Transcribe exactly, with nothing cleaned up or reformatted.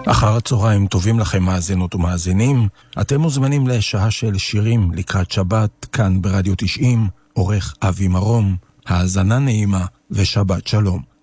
אחר הצהריים טובים לכם מאזינות ומאזינים. אתם מוזמנים לשעה של שירים לקראת שבת כאן ברדיו תשעים, עורך אבי מרום. האזנה נעימה ושבת שלום.